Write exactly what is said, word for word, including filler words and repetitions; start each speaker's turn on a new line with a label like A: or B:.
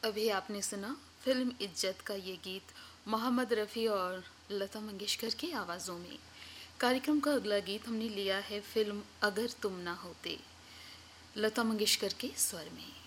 A: अभी आपने सुना फिल्म इज्जत का ये गीत मोहम्मद रफ़ी और लता मंगेशकर की आवाज़ों में। कार्यक्रम का अगला गीत हमने लिया है फिल्म अगर तुम ना होते, लता मंगेशकर के स्वर में।